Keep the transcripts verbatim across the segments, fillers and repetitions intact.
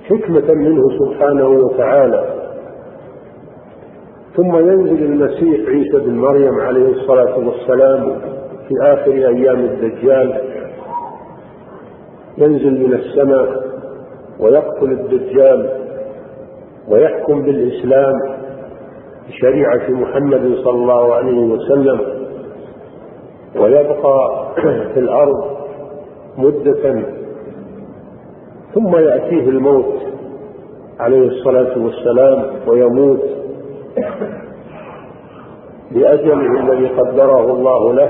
حكمة منه سبحانه وتعالى. ثم ينزل المسيح عيسى بن مريم عليه الصلاة والسلام في آخر أيام الدجال، ينزل من السماء ويقتل الدجال ويحكم بالإسلام بشريعة محمد صلى الله عليه وسلم، ويبقى في الأرض مدة، ثم يأتيه الموت عليه الصلاة والسلام ويموت بأجله الذي قدره الله له.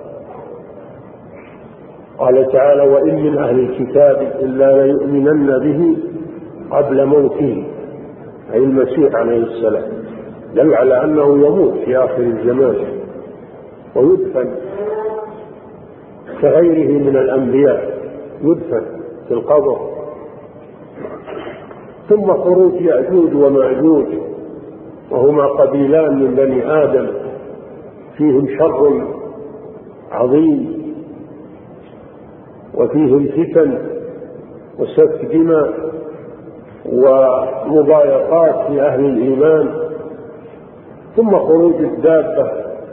قال تعالى: وإن من أهل الكتاب إلا ليؤمنن به قبل موته، أي المسيح عليه السلام، دل على أنه يموت في آخر الزمان ويدفن كغيره من الأنبياء، يدفن في القبر. ثم خروج يأجوج ومأجوج، وهما قبيلان من بني آدم فيهم شر عظيم وفيهم فتن وسفك دماء ومضايقات لأهل الإيمان. ثم خروج الدابة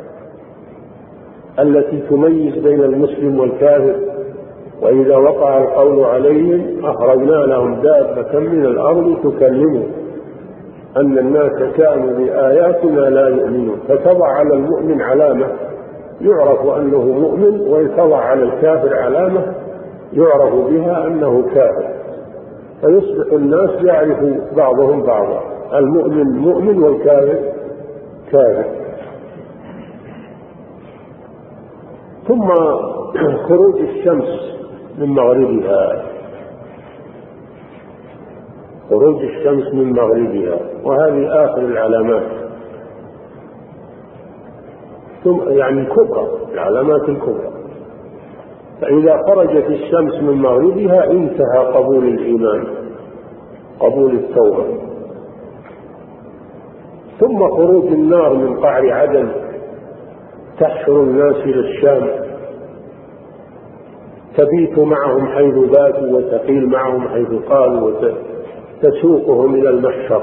التي تميز بين المسلم والكافر، وإذا وقع القول عليهم أخرجنا لهم دابة من الأرض تكلمهم أن الناس كانوا بآياتنا لا يؤمنون. فتضع على المؤمن علامة يعرف أنه مؤمن، ويتضع على الكافر علامة يعرف بها أنه كافر، فيصبح الناس يعرف بعضهم بعضا، المؤمن مؤمن والكافر كافر. ثم خروج الشمس من مغربها، خروج الشمس من مغربها، وهذه آخر العلامات، ثم يعني الكبرى، العلامات الكبرى. فإذا خرجت الشمس من مغربها انتهى قبول الإيمان، قبول التوبة. ثم خروج النار من قعر عدن تحشر الناس إلى الشام، تبيت معهم حيث باتوا وتقيل معهم حيث قالوا وتسوقهم إلى المحشر.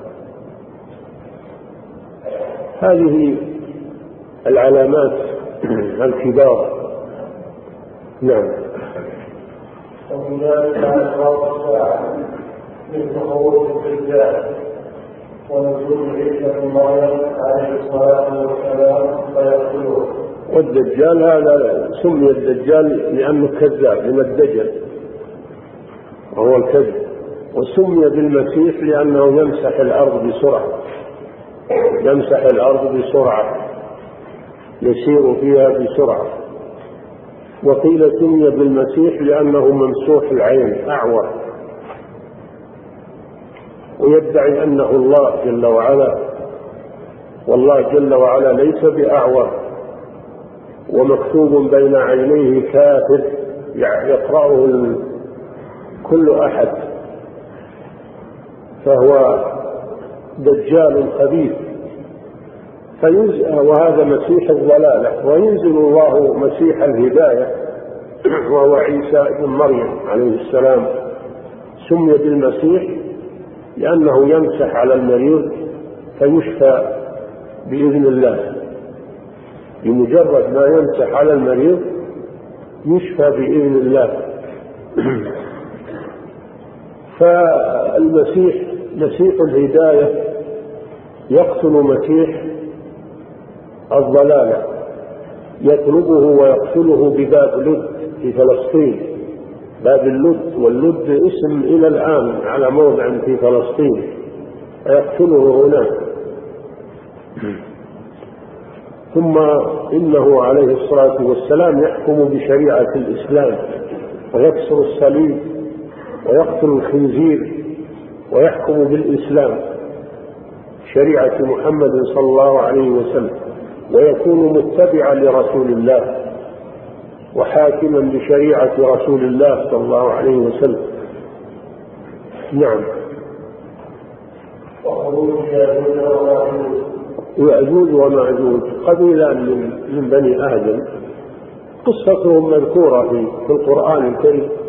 هذه العلامات الكبار. نعم. ومن ذلك أشراط الساعة مثل خروج الدجال ونزول عيسى بن مريم عليه الصلاة والسلام فيقتلوه. والدجال هذا سمي الدجال لأنه كذاب من الدجل وهو الكذب، وسمي بالمسيح لأنه يمسح الأرض بسرعة، يمسح الأرض بسرعة، يسير فيها بسرعة. وقيل سمي بالمسيح لأنه ممسوح العين أعور، ويدعي أنه الله جل وعلا، والله جل وعلا ليس بأعور، ومكتوب بين عينيه كافر يقرأه كل أحد، فهو دجال خبيث. فينزل، وهذا مسيح الضلالة، وينزل الله مسيح الهداية وهو عيسى بن مريم عليه السلام. سمي بالمسيح لأنه يمسح على المريض فيشفى بإذن الله، بمجرد ما يمسح على المريض يشفى بإذن الله. فالمسيح مسيح الهداية يقتل مسيح الضلالة، يطلبه ويقتله بباب لد في فلسطين، باب اللد، واللد اسم إلى الآن على موضع في فلسطين، فيقتله هناك. ثم إنه عليه الصلاة والسلام يحكم بشريعة الإسلام، ويكسر الصليب ويقتل الخنزير، ويحكم بالإسلام شريعة محمد صلى الله عليه وسلم، ويكون متبعا لرسول الله وحاكما بشريعة رسول الله صلى الله عليه وسلم. نعم. يأجوج ومأجوج قبيلان من بني آدم، قصتهم مذكورة في القرآن الكريم،